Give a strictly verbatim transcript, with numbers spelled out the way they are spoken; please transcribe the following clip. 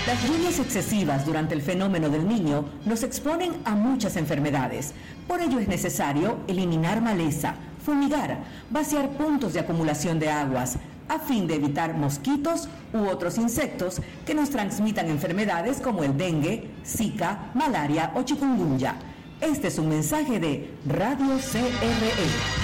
Las lluvias excesivas durante el fenómeno del Niño nos exponen a muchas enfermedades. Por ello es necesario eliminar maleza, fumigar, vaciar puntos de acumulación de aguas, a fin de evitar mosquitos u otros insectos que nos transmitan enfermedades como el dengue, zika, malaria o chikungunya. Este es un mensaje de Radio C R E.